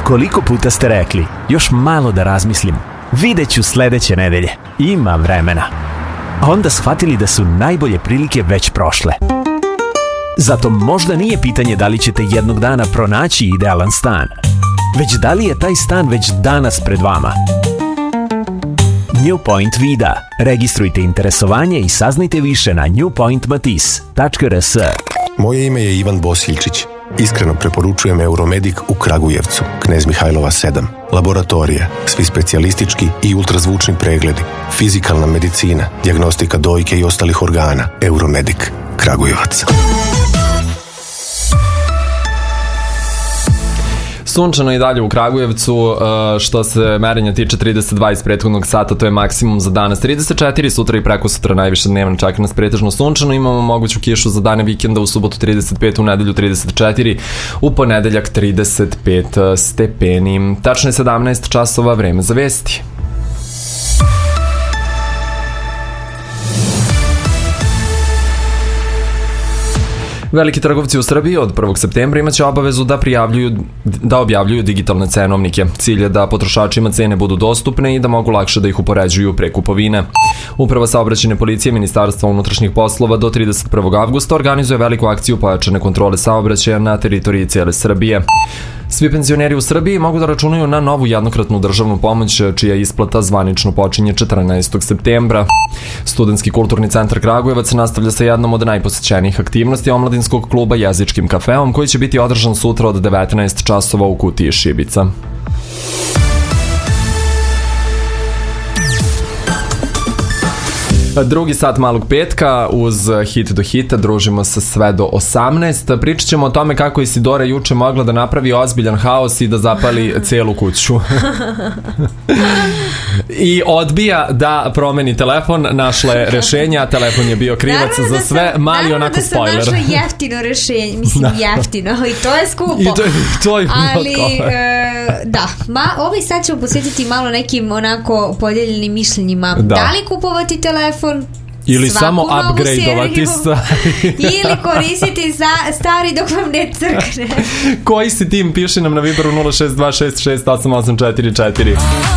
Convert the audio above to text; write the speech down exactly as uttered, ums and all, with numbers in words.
Koliko puta ste rekli, još malo da razmislim, vidjet ću sledeće nedelje, ima vremena. A onda shvatili da su najbolje prilike već prošle. Zato možda nije pitanje da li ćete jednog dana pronaći idealan stan, već da li je taj stan već danas pred vama. New Point Vida. Registrujte interesovanje i saznajte više na new point matis tačka r s. Moje ime je Ivan Bosiljčić. Iskreno preporučujem Euromedik u Kragujevcu, Knez Mihajlova sedam. Laboratorija, svi specijalistički i ultrazvučni pregledi, fizikalna medicina, dijagnostika dojke i ostalih organa. Euromedik, Kragujevac. Sunčano i dalje u Kragujevcu, što se merenja tiče trideset dva iz prethodnog sata, to je maksimum za danas trideset četiri, sutra i preko sutra najviše dnevno čeka nas pretežno sunčano, imamo moguću kišu za dane vikenda, u subotu trideset pet, u nedelju trideset četiri, u ponedeljak trideset pet stepeni. Tačno je sedamnaest časova, vreme za vesti. Veliki trgovci u Srbiji od prvog septembra imaće obavezu da prijavljuju, da objavljuju digitalne cenovnike. Cilj je da potrošačima cene budu dostupne i da mogu lakše da ih upoređuju pre kupovine. Uprava saobraćajne policije Ministarstva unutrašnjih poslova do trideset prvog avgusta organizuje veliku akciju pojačane kontrole saobraćaja na teritoriji cijele Srbije. Svi penzioneri u Srbiji mogu da računaju na novu jednokratnu državnu pomoć, čija isplata zvanično počinje četrnaestog septembra. Studentski kulturni centar Kragujevac nastavlja sa jednom od najposećenijih aktivnosti omladinskog kluba Jezičkim kafeom, koji će biti održan sutra od devetnaest časova u kutiji Šibica. Drugi sat malog petka uz hit do hita, družimo se sve do osamnaest. Pričat ćemo o tome kako je Isidora juče mogla da napravi ozbiljan haos i da zapali celu kuću. I odbija da promeni telefon, našla je rešenja, a telefon je bio krivac za sve, sam, mali onako spoiler. Naravno da sam našla jeftino rešenje, mislim da. jeftino, i to je skupo. I to, to je ali, e, da, ma, ovaj sad ćemo posvetiti malo nekim onako podijeljenim mišljenjima. Da, da li kupovati telefon ili samo upgradeovati stari ili koristiti za stari dok vam ne crkne. Koji si tim, piši nam na Viberu nula šest dva šest šest osam osam četiri četiri.